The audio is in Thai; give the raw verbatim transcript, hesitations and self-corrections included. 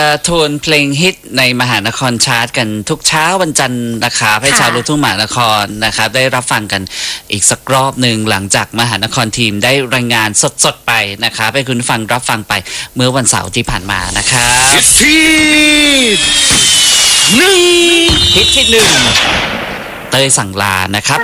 โทนเพลงฮิตในมหานครชาร์ตกันทุกเช้าวันจันทร์นะครับให้ชาวลูกทุ่งมหานครนะครับได้รับฟังกันอีกสักรอบหนึ่งหลังจากมหานครทีมได้รายงานสดๆไปนะครับให้คุณฟังรับฟังไปเมื่อวันเสาร์ที่ผ่านมานะครับฮิตที่หนึ่งฮิตที่หนึ่งเต้ยสั่งลานะครับ